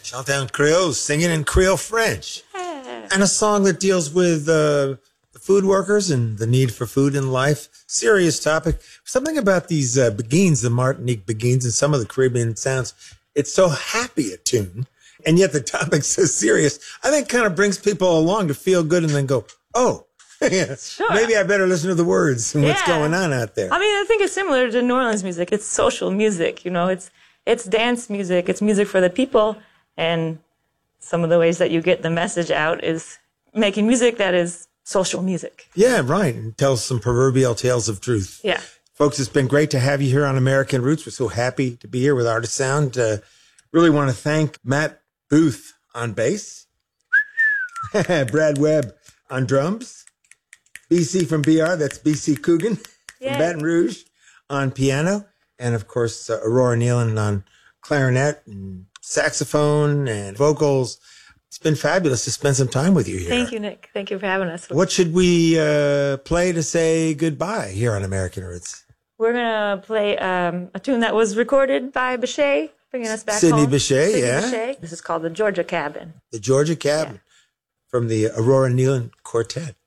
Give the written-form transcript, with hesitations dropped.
Chantal Creole singing in Creole French. And a song that deals with the food workers and the need for food in life. Serious topic. Something about these beguines, the Martinique beguines, and some of the Caribbean sounds. It's so happy a tune, and yet the topic's so serious. I think kind of brings people along to feel good and then go, oh, yeah, sure. Maybe I better listen to the words and what's going on out there. I mean, I think it's similar to New Orleans music. It's social music, you know. It's dance music. It's music for the people, and some of the ways that you get the message out is making music that is social music. Yeah, right. And tells some proverbial tales of truth. Yeah. Folks, it's been great to have you here on American Roots. We're so happy to be here with Artist Sound. Really want to thank Matt Booth on bass, Brad Webb on drums, BC from BR, that's BC Coogan from Baton Rouge on piano, and of course, Aurora Nealon on clarinet and saxophone and vocals. It's been fabulous to spend some time with you here. Thank you, Nick. Thank you for having us. What should we play to say goodbye here on American Roots? We're going to play a tune that was recorded by Bechet, bringing us back Sidney home. Bechet, yeah. Bechet. This is called The Georgia Cabin. The Georgia Cabin from the Aurora Nealon Quartet.